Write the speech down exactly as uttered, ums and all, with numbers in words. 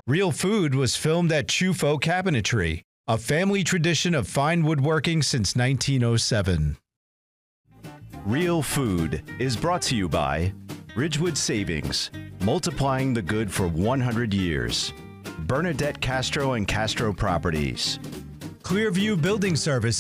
Real Food was filmed at Chufo Cabinetry, a family tradition of fine woodworking since nineteen oh seven. Real Food is brought to you by Ridgewood Savings, multiplying the good for one hundred years. Bernadette Castro and Castro Properties. Clearview Building Service